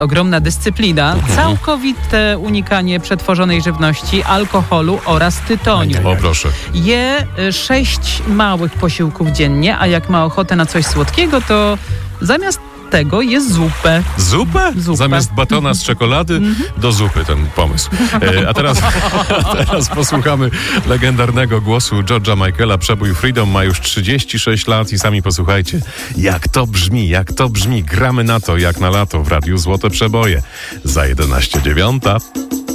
Ogromna dyscyplina, całkowite unikanie przetworzonej żywności, alkoholu oraz tytoniu. O proszę. Je 6 małych posiłków dziennie, a jak ma ochotę na coś słodkiego, to zamiast tego jest zupę. Zupę? Zupę. Zamiast batona z czekolady do zupy ten pomysł. A teraz posłuchamy legendarnego głosu George'a Michaela. Przebój Freedom ma już 36 lat i sami posłuchajcie, jak to brzmi. Gramy na to, jak na lato w Radiu Złote Przeboje. Za 11:09.